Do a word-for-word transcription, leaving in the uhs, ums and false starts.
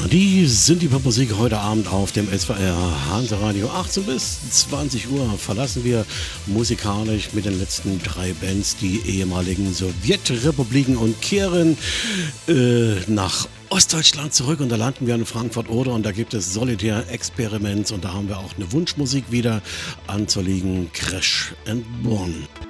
Die sind die Popmusik heute Abend auf dem S W R Hanse-Radio. achtzehn bis zwanzig Uhr verlassen wir musikalisch mit den letzten drei Bands die ehemaligen Sowjetrepubliken und kehren äh, nach Ostdeutschland zurück, und da landen wir in Frankfurt-Oder, und da gibt es Solitär Experiments, und da haben wir auch eine Wunschmusik wieder anzulegen: Crash and Burn.